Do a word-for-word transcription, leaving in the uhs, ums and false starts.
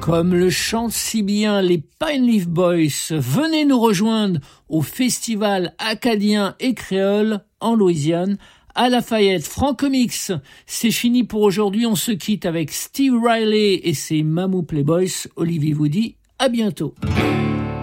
Comme le chantent si bien les Pineleaf Boys, venez nous rejoindre au festival acadien et créole en Louisiane, à Lafayette. Francomics, c'est fini pour aujourd'hui. On se quitte avec Steve Riley et ses Mamou Playboys. Olivier vous dit à bientôt.